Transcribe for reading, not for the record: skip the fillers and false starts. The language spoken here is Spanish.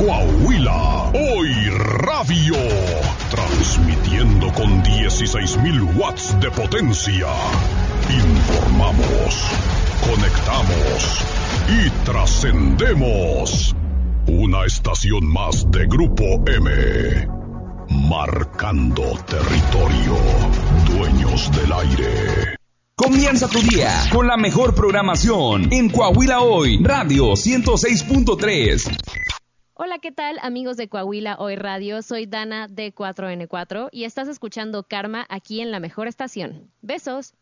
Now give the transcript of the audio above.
Coahuila, Hoy Radio. Transmitiendo con 16,000 watts de potencia. Informamos, conectamos y trascendemos. Una estación más de Grupo M. Marcando territorio. Dueños del aire. Comienza tu día con la mejor programación en Coahuila Hoy Radio 106.3. Hola, ¿qué tal, amigos de Coahuila Hoy Radio? Soy Dana de 4N4 y estás escuchando Karma aquí en la mejor estación. Besos.